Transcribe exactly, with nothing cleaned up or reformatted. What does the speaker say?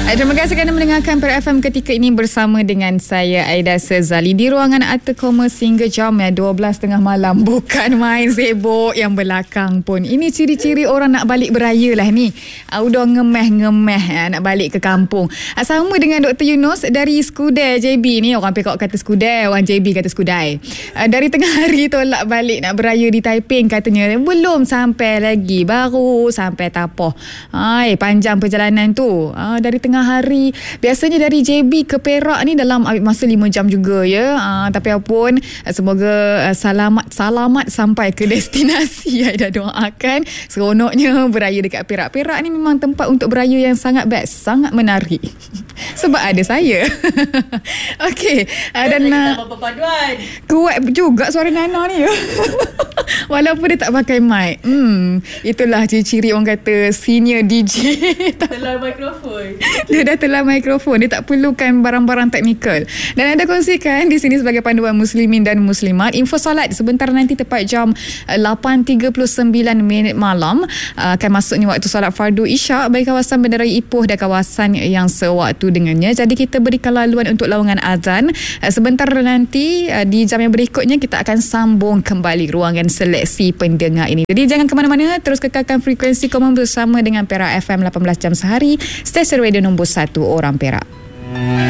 Terima kasih kerana mendengarkan Perak F M ketika ini bersama dengan saya Aida Sezali di ruangan Arthur Commerce hingga jam ya dua belas tengah malam. Bukan main sibuk yang belakang pun. Ini ciri-ciri orang nak balik beraya lah ni. Udah ngemeh-ngemeh ya, nak balik ke kampung. Sama dengan Doktor Yunus dari Skudai J B ni. Orang Perak kata Skudai, orang J B kata Skudai. Dari tengah hari tolak balik nak beraya di Taiping katanya. Belum sampai lagi, baru sampai Tapoh. Hai, panjang perjalanan tu. Dari tengah hari. Biasanya dari J B ke Perak ni dalam masa lima jam juga ya. Uh, tapi apapun, semoga uh, selamat selamat sampai ke destinasi. Aida doakan. Seronoknya beraya dekat Perak. Perak ni memang tempat untuk beraya yang sangat best, sangat menarik. Sebab ada saya. Okey, uh, dan uh, kuat juga suara Nana ni ya. Walaupun dia tak pakai mic. Hmm, itulah ciri-ciri orang kata senior D J. Telah mikrofon. Dia dah telah mikrofon. Dia tak perlukan barang-barang teknikal. Dan anda kongsikan di sini sebagai panduan muslimin dan muslimat. Info solat sebentar nanti tepat jam lapan tiga puluh sembilan minit malam. Akan masuknya waktu solat fardu isyak bagi kawasan Bandaraya Ipoh dan kawasan yang sewaktu dengannya. Jadi kita berikan laluan untuk lawangan azan. Sebentar nanti di jam yang berikutnya kita akan sambung kembali ruangan seleksi pendengar ini. Jadi jangan ke mana-mana. Terus kekalkan frekuensi Common bersama dengan Perak F M lapan belas jam sehari. Stesen radio nombor satu orang Perak.